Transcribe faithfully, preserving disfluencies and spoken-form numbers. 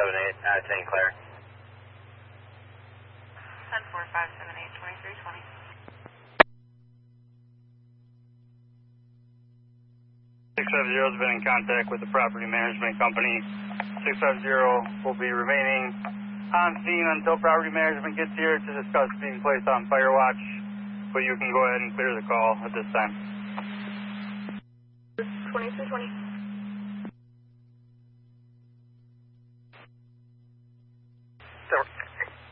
seven eight at Saint Clair. ten four five seven eight twenty-three twenty. six five zero has been in contact with the property management company. six five zero will be remaining on scene until property management gets here to discuss being placed on fire watch, but you can go ahead and clear the call at this time. twenty-three twenty.